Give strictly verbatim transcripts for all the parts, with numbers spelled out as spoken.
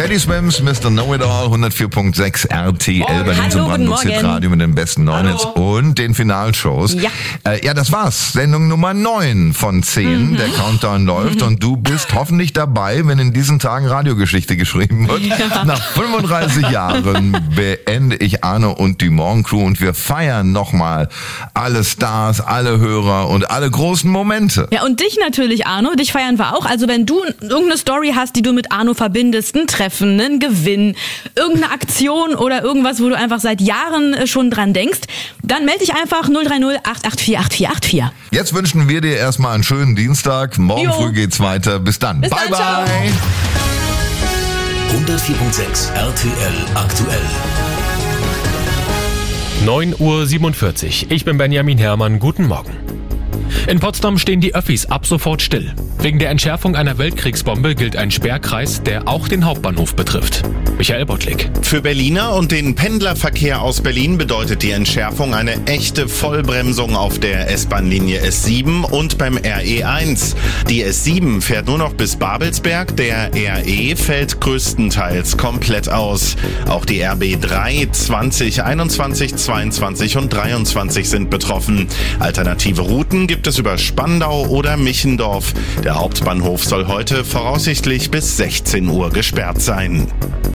Teddy Swims, Mister Know-It-All, hundertvier Komma sechs R T L, oh, Berlin zum Brandenburgs Hitradio mit den besten neuen Hits und den Finalshows. Ja. Äh, ja, das war's. Sendung Nummer neun von zehn. Mhm. Der Countdown läuft mhm. und du bist hoffentlich dabei, wenn in diesen Tagen Radiogeschichte geschrieben wird. Ja. Nach fünfunddreißig Jahren beende ich Arno und die Morgencrew und wir feiern nochmal alle Stars, alle Hörer und alle großen Momente. Ja, und dich natürlich, Arno. Dich feiern wir auch. Also wenn du irgendeine Story hast, die du mit Arno verbindest, ein Treffen, einen Gewinn, irgendeine Aktion oder irgendwas, wo du einfach seit Jahren schon dran denkst, dann melde dich einfach null drei null acht acht vier acht vier acht vier. Jetzt wünschen wir dir erstmal einen schönen Dienstag. Morgen jo. früh geht's weiter. Bis dann. Bis bye, dann, bye. hundertvier Komma sechs R T L aktuell. neun Uhr siebenundvierzig. Ich bin Benjamin Herrmann. Guten Morgen. In Potsdam stehen die Öffis ab sofort still. Wegen der Entschärfung einer Weltkriegsbombe gilt ein Sperrkreis, der auch den Hauptbahnhof betrifft. Michael Bottlik. Für Berliner und den Pendlerverkehr aus Berlin bedeutet die Entschärfung eine echte Vollbremsung auf der S-Bahn-Linie S sieben und beim R E eins. Die S sieben fährt nur noch bis Babelsberg, der R E fällt größtenteils komplett aus. Auch die R B drei, zwanzig, einundzwanzig, zweiundzwanzig und dreiundzwanzig sind betroffen. Alternative Routen gibt es über Spandau oder Michendorf. Der Hauptbahnhof soll heute voraussichtlich bis sechzehn Uhr gesperrt sein.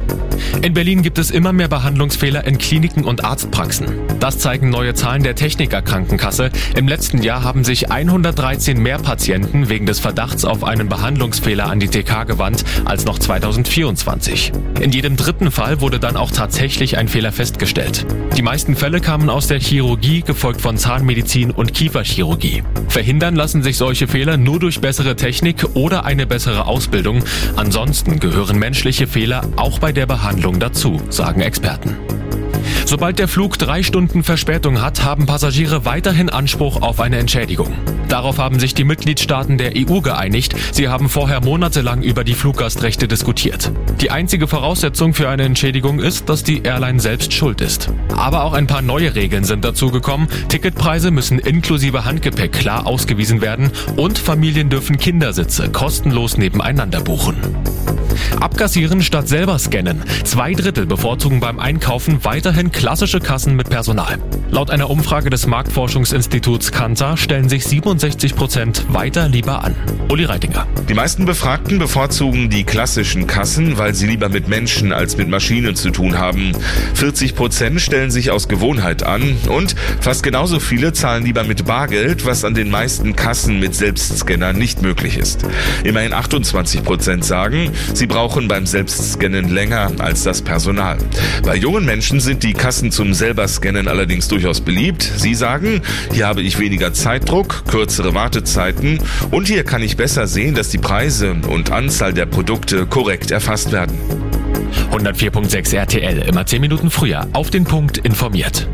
In Berlin gibt es immer mehr Behandlungsfehler in Kliniken und Arztpraxen. Das zeigen neue Zahlen der Techniker Krankenkasse. Im letzten Jahr haben sich hundertdreizehn mehr Patienten wegen des Verdachts auf einen Behandlungsfehler an die T K gewandt als noch zweitausendvierundzwanzig. In jedem dritten Fall wurde dann auch tatsächlich ein Fehler festgestellt. Die meisten Fälle kamen aus der Chirurgie, gefolgt von Zahnmedizin und Kieferchirurgie. Verhindern lassen sich solche Fehler nur durch bessere Technik oder eine bessere Ausbildung. Ansonsten gehören menschliche Fehler auch bei der Behandlung dazu, sagen Experten. Sobald der Flug drei Stunden Verspätung hat, haben Passagiere weiterhin Anspruch auf eine Entschädigung. Darauf haben sich die Mitgliedstaaten der E U geeinigt. Sie haben vorher monatelang über die Fluggastrechte diskutiert. Die einzige Voraussetzung für eine Entschädigung ist, dass die Airline selbst schuld ist. Aber auch ein paar neue Regeln sind dazugekommen. Ticketpreise müssen inklusive Handgepäck klar ausgewiesen werden und Familien dürfen Kindersitze kostenlos nebeneinander buchen. Abkassieren statt selber scannen. Zwei Drittel bevorzugen beim Einkaufen weiterhin klassische Kassen mit Personal. Laut einer Umfrage des Marktforschungsinstituts Kantar stellen sich siebenundsechzig Prozent weiter lieber an. Uli Reitinger. Die meisten Befragten bevorzugen die klassischen Kassen, weil sie lieber mit Menschen als mit Maschinen zu tun haben. vierzig Prozent stellen sich aus Gewohnheit an und fast genauso viele zahlen lieber mit Bargeld, was an den meisten Kassen mit Selbstscanner nicht möglich ist. Immerhin achtundzwanzig Prozent sagen, sie brauchen beim Selbstscannen länger als das Personal. Bei jungen Menschen sind die Kassen zum Selber-Scannen allerdings durchaus beliebt. Sie sagen, hier habe ich weniger Zeitdruck, kürzere Wartezeiten und hier kann ich besser sehen, dass die Preise und Anzahl der Produkte korrekt erfasst werden. hundertvier Komma sechs R T L, immer zehn Minuten früher, auf den Punkt informiert.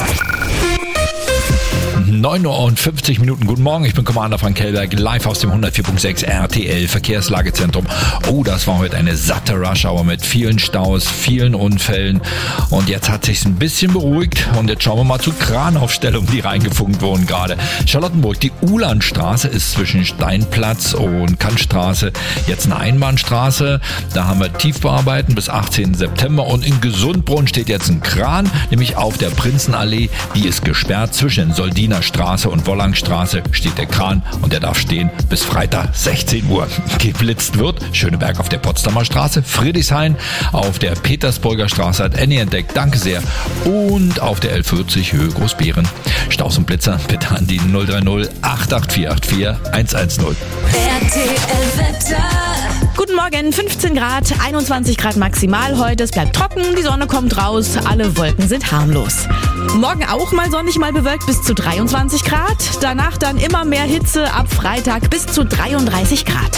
neun Uhr und fünfzig Minuten. Guten Morgen, ich bin Commander Frank Kellberg, live aus dem hundertvier Komma sechs R T L Verkehrslagezentrum. Oh, das war heute eine satte Rush-Hour mit vielen Staus, vielen Unfällen. Und jetzt hat sich's ein bisschen beruhigt. Und jetzt schauen wir mal zu Kranaufstellungen, die reingefunkt wurden gerade. Charlottenburg, die Ulandstraße ist zwischen Steinplatz und Kantstraße jetzt eine Einbahnstraße. Da haben wir Tiefbauarbeiten bis achtzehnten September. Und in Gesundbrunn steht jetzt ein Kran, nämlich auf der Prinzenallee. Die ist gesperrt zwischen Soldiner Straße und Wollangstraße steht der Kran und der darf stehen bis Freitag sechzehn Uhr. Geblitzt wird Schöneberg auf der Potsdamer Straße, Friedrichshain auf der Petersburger Straße hat Annie entdeckt, danke sehr. Und auf der L vierzig Höhe Großbeeren. Staus und Blitzer bitte an die null drei null acht acht vier acht vier eins eins null. R T L-Wetter. Guten Morgen, fünfzehn Grad, einundzwanzig Grad maximal heute. Es bleibt trocken, die Sonne kommt raus, alle Wolken sind harmlos. Morgen auch mal sonnig, mal bewölkt bis zu dreiundzwanzig Grad. Danach dann immer mehr Hitze, ab Freitag bis zu dreiunddreißig Grad.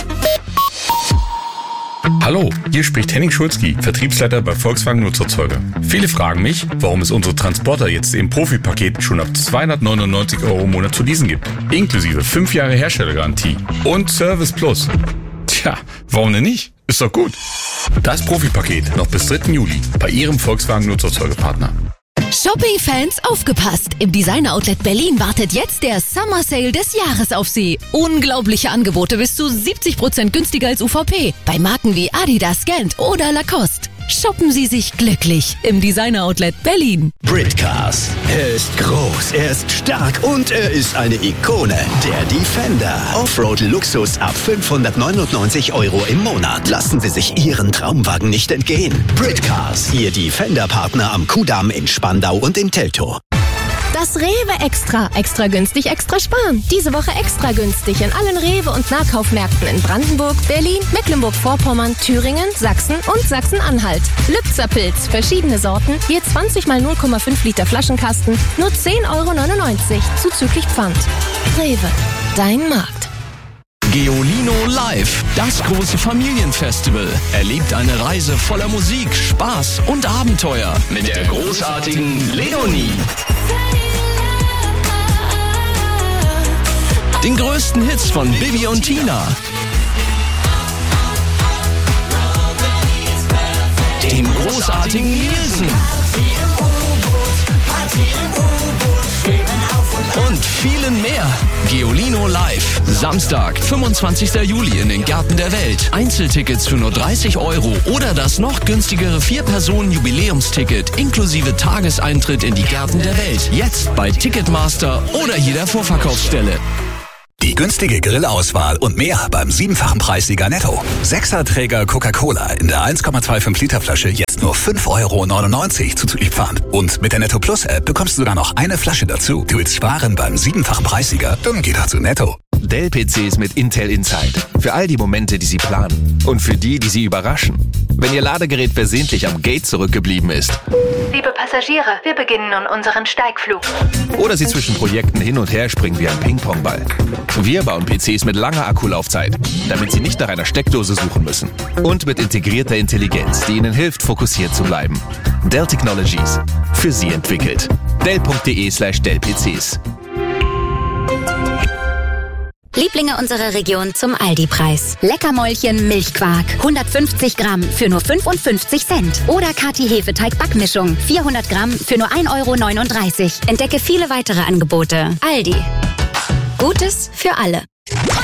Hallo, hier spricht Henning Schulzki, Vertriebsleiter bei Volkswagen Nutzerzeuger. Viele fragen mich, warum es unsere Transporter jetzt im Profipaket schon ab zweihundertneunundneunzig Euro im Monat zu leasen gibt. Inklusive fünf Jahre Herstellergarantie und Service Plus. Tja, warum denn nicht? Ist doch gut. Das Profipaket noch bis dritten Juli bei Ihrem Volkswagen Nutzerzeugerpartner. Shopping-Fans, aufgepasst! Im Designer Outlet Berlin wartet jetzt der Summer Sale des Jahres auf Sie. Unglaubliche Angebote bis zu siebzig Prozent günstiger als U V P. Bei Marken wie Adidas, Gant oder Lacoste. Shoppen Sie sich glücklich im Designer Outlet Berlin. Britcars. Er ist groß, er ist stark und er ist eine Ikone. Der Defender. Offroad-Luxus ab fünfhundertneunundneunzig Euro im Monat. Lassen Sie sich Ihren Traumwagen nicht entgehen. Britcars. Ihr Defender-Partner am Kudamm in Spandau und in Teltow. Das Rewe Extra. Extra günstig, extra sparen. Diese Woche extra günstig in allen Rewe- und Nahkaufmärkten in Brandenburg, Berlin, Mecklenburg-Vorpommern, Thüringen, Sachsen und Sachsen-Anhalt. Lübzer Pilz, verschiedene Sorten, je zwanzig mal null Komma fünf Liter Flaschenkasten, nur zehn Euro neunundneunzig, zuzüglich Pfand. Rewe, dein Markt. Geolino Live, das große Familienfestival. Erlebt eine Reise voller Musik, Spaß und Abenteuer mit der großartigen Leonie. Den größten Hits von Bibi und Tina. Dem großartigen Nielsen. Und vielen mehr. Geolino Live. Samstag, fünfundzwanzigster Juli in den Gärten der Welt. Einzeltickets für nur dreißig Euro oder das noch günstigere vier-Personen-Jubiläumsticket inklusive Tageseintritt in die Gärten der Welt. Jetzt bei Ticketmaster oder jeder Vorverkaufsstelle. Die günstige Grillauswahl und mehr beim siebenfachen Preissieger Netto. Sechserträger Coca-Cola in der eins Komma fünfundzwanzig Liter Flasche jetzt nur fünf Euro neunundneunzig zuzüglich Pfand. Und mit der Netto Plus App bekommst du sogar noch eine Flasche dazu. Du willst sparen beim siebenfachen Preissieger? Dann geh doch zu Netto. Dell-P Cs mit Intel Inside. Für all die Momente, die Sie planen. Und für die, die Sie überraschen. Wenn Ihr Ladegerät versehentlich am Gate zurückgeblieben ist. Liebe Passagiere, wir beginnen nun unseren Steigflug. Oder Sie zwischen Projekten hin und her springen wie ein Ping-Pong-Ball. Wir bauen P Cs mit langer Akkulaufzeit, damit Sie nicht nach einer Steckdose suchen müssen. Und mit integrierter Intelligenz, die Ihnen hilft, fokussiert zu bleiben. Dell Technologies. Für Sie entwickelt. Dell.de slash Dell-PCs. Lieblinge unserer Region zum Aldi-Preis. Leckermäulchen Milchquark. hundertfünfzig Gramm für nur fünfundfünfzig Cent. Oder Kati Hefeteig-Backmischung. vierhundert Gramm für nur ein Euro neununddreißig. Entdecke viele weitere Angebote. Aldi. Gutes für alle.